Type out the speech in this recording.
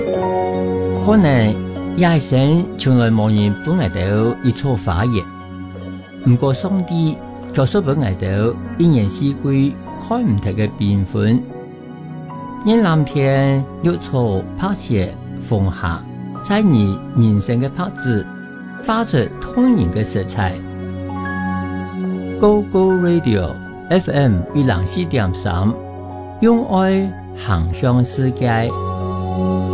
可能也生從來冇人本嚟到一撮花園，唔過上帝教唆本嚟到一年四季看唔同嘅變換，因藍天綠草拍斜風下，在你人生嘅拍子發出動人嘅色彩。Go Go Radio FM 104.3，用愛航向世界。